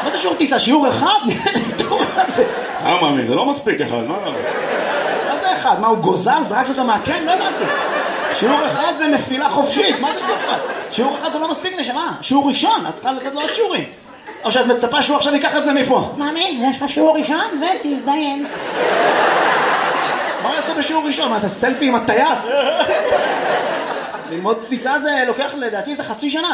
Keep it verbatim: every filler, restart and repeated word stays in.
מה זה שיעור טיסה? שיעור אחד? אה, מאמין, זה לא מספיק אחד, מה? מה זה אחד? מה, הוא גוזל? זרק אותו מהקן? לא הבנתי. שיעור אחד זה נפילה חופשית, מה זה שיעור אחד? שיעור אחד זה לא מספיק נשמה, שיעור ראשון, את צריכה לתת לו עוד שיעורים. או שאת מצפה שהוא עכשיו ייקח את זה מפה. מאמי, יש לך שיעור ראשון ותזדיין. מה הוא יעשה בשיעור ראשון? מה זה סלפי עם הטייס? ללמוד טיסה זה לוקח לדעתי איזה חצי שנה.